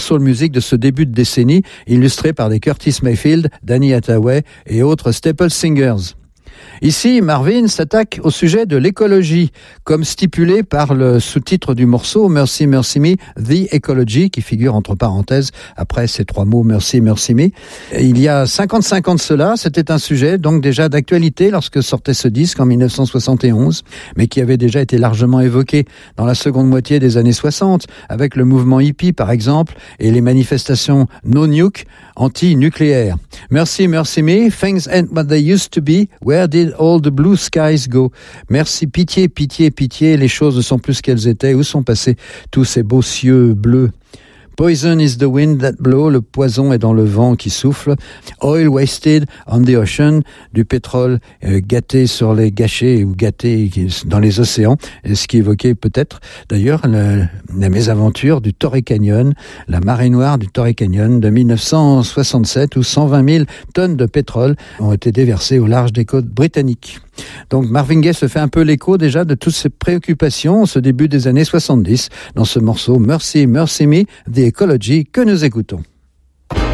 soul music de ce début de décennie, illustré par des Curtis Mayfield, Danny Hathaway et autres staple singers. Ici, Marvin s'attaque au sujet de l'écologie, comme stipulé par le sous-titre du morceau Mercy Mercy Me, The Ecology, qui figure entre parenthèses après ces trois mots Mercy Mercy Me. Il y a 55 ans de cela, c'était un sujet donc déjà d'actualité lorsque sortait ce disque en 1971, mais qui avait déjà été largement évoqué dans la seconde moitié des années 60, avec le mouvement hippie par exemple, et les manifestations No Nuke anti-nucléaires. Mercy Mercy Me, things ain't what they used to be, where did all the blue skies go? Merci, pitié, pitié, pitié, les choses ne sont plus ce qu'elles étaient. Où sont passés tous ces beaux cieux bleus? Poison is the wind that blow, le poison est dans le vent qui souffle. Oil wasted on the ocean, du pétrole gâté sur les gâchés ou gâté dans les océans. Et ce qui évoquait peut-être d'ailleurs la mésaventure du Torrey Canyon, la marée noire du Torrey Canyon de 1967 où 120 000 tonnes de pétrole ont été déversées au large des côtes britanniques. Donc Marvin Gaye se fait un peu l'écho déjà de toutes ces préoccupations au ce début des années 70 dans ce morceau Mercy Mercy Me, The Ecology que nous écoutons.